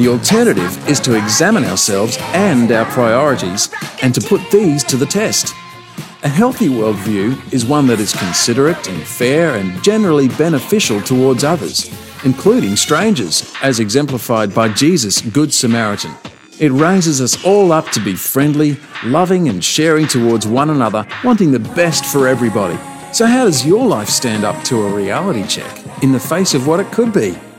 The alternative is to examine ourselves and our priorities and to put these to the test. A healthy worldview is one that is considerate and fair and generally beneficial towards others, including strangers, as exemplified by Jesus' Good Samaritan. It raises us all up to be friendly, loving and sharing towards one another, wanting the best for everybody. So how does your life stand up to a reality check in the face of what it could be?